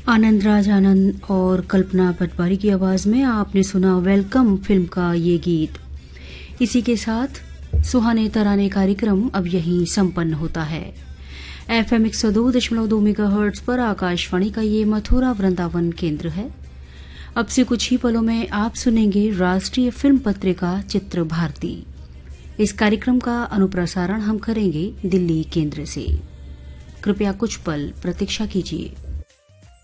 आनंद राज आनंद और कल्पना पटवारी की आवाज में आपने सुना वेलकम फिल्म का ये गीत। इसी के साथ सुहाने तराने कार्यक्रम अब यहीं संपन्न होता है। FM 102.2 मेगाहर्ट्ज पर आकाशवाणी का ये मथुरा वृंदावन केंद्र है। अब से कुछ ही पलों में आप सुनेंगे राष्ट्रीय फिल्म पत्रिका चित्र भारती। इस कार्यक्रम का अनुप्रसारण हम करेंगे दिल्ली केंद्र से। कृपया कुछ पल प्रतीक्षा कीजिए।